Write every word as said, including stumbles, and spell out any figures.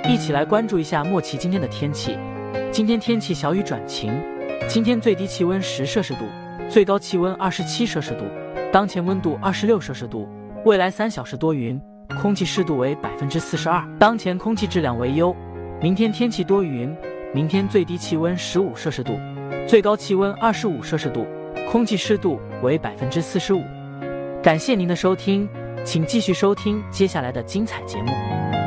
一起来关注一下莫奇今天的天气。今天天气小雨转晴，今天最低气温十摄氏度，最高气温二十七摄氏度，当前温度二十六摄氏度。未来三小时多云，空气湿度为百分之四十二，当前空气质量为优。明天天气多云，明天最低气温十五摄氏度，最高气温二十五摄氏度，空气湿度为百分之四十五。感谢您的收听，请继续收听接下来的精彩节目。